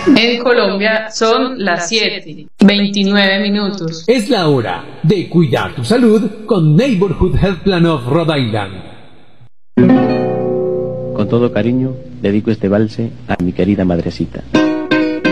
En Colombia son las 7:29. Es la hora de cuidar tu salud con Neighborhood Health Plan of Rhode Island. Con todo cariño, dedico este valse a mi querida madrecita.